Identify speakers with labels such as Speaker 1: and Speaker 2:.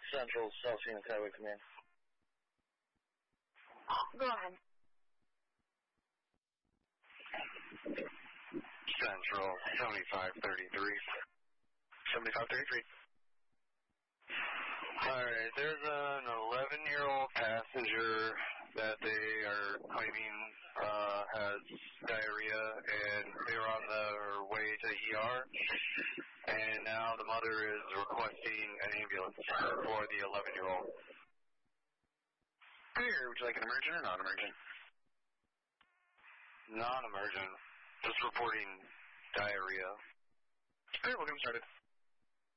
Speaker 1: Central, South Phoenix Highway Command.
Speaker 2: Go ahead.
Speaker 3: Central, 7533.
Speaker 1: 7533.
Speaker 3: Alright, there's an 11-year-old passenger that they are claiming has diarrhea, and they were on their way to the ER, and now the mother is requesting an ambulance for the 11-year-old.
Speaker 1: Clear, would you like an emergent or non-emergent?
Speaker 3: Non-emergent, just reporting diarrhea.
Speaker 1: Clear, we'll get him started.